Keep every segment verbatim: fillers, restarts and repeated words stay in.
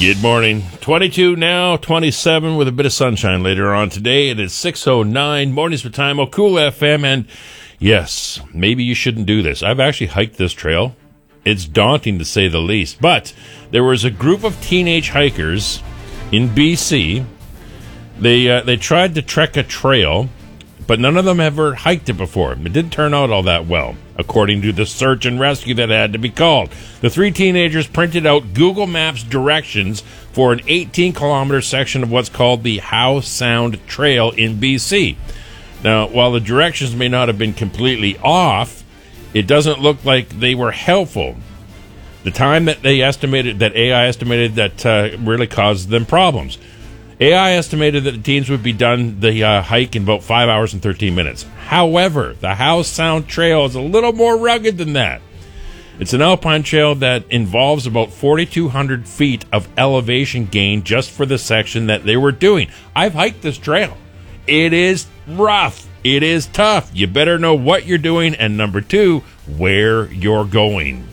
Good morning. twenty-two now, twenty-seven with a bit of sunshine later on today. It is six oh nine, Mornings with Time, oh, Cool F M, and yes, maybe you shouldn't do this. I've actually hiked this trail. It's daunting to say the least, but there was a group of teenage hikers in B C. They uh, they tried to trek a trail, but none of them ever hiked it before. It didn't turn out all that well, according to the search and rescue that had to be called. The three teenagers printed out Google Maps directions for an eighteen kilometer section of what's called the Howe Sound Trail in B C. Now, while the directions may not have been completely off, it doesn't look like they were helpful. The time that they estimated, that A I estimated, that uh, really caused them problems. A I estimated that the teens would be done the uh, hike in about five hours and thirteen minutes. However, the Howe Sound Trail is a little more rugged than that. It's an alpine trail that involves about forty-two hundred feet of elevation gain just for the section that they were doing. I've hiked this trail. It is rough. It is tough. You better know what you're doing, and number two, where you're going.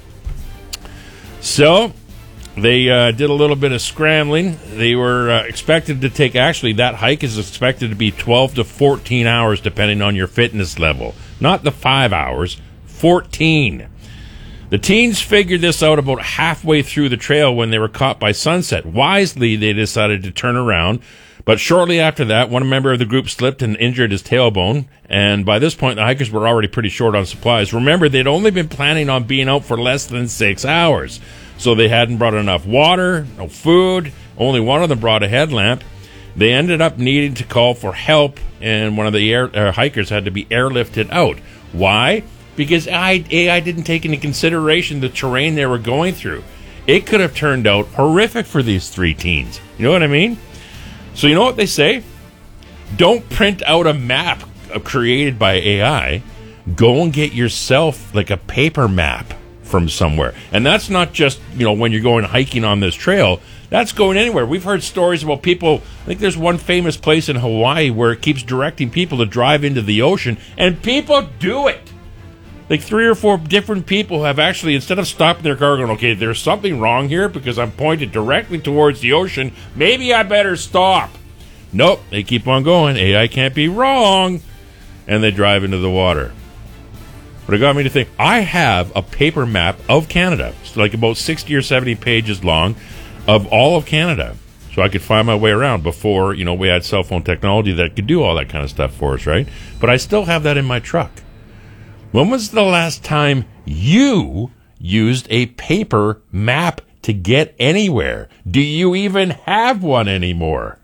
So they uh, did a little bit of scrambling. They were uh, expected to take, actually, that hike is expected to be twelve to fourteen hours, depending on your fitness level. Not the five hours, fourteen. The teens figured this out about halfway through the trail when they were caught by sunset. Wisely, they decided to turn around, but shortly after that, one member of the group slipped and injured his tailbone, and by this point, the hikers were already pretty short on supplies. Remember, they'd only been planning on being out for less than six hours. So they hadn't brought enough water, no food. Only one of them brought a headlamp. They ended up needing to call for help, and one of the air, uh, hikers had to be airlifted out. Why? Because A I didn't take into consideration the terrain they were going through. It could have turned out horrific for these three teens. You know what I mean? So you know what they say? Don't print out a map created by A I. Go and get yourself like a paper map from somewhere. And that's not just, you know, when you're going hiking on this trail. That's going anywhere. We've heard stories about people. I think there's one famous place in Hawaii where it keeps directing people to drive into the ocean, and people do it. Like three or four different people have actually, instead of stopping their car going, okay, there's something wrong here because I'm pointed directly towards the ocean, maybe I better stop. Nope, they keep on going. A I can't be wrong. And they drive into the water. But it got me to think, I have a paper map of Canada. It's like about sixty or seventy pages long of all of Canada. So I could find my way around before, you know, we had cell phone technology that could do all that kind of stuff for us, right? But I still have that in my truck. When was the last time you used a paper map to get anywhere? Do you even have one anymore?